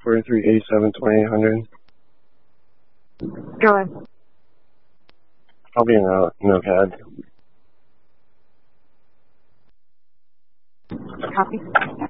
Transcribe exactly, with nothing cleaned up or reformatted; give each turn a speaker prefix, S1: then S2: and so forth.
S1: forty-three eighty-seven twenty-eight hundred.
S2: Go ahead.
S1: I'll be in uh, no C A D.
S2: Copy.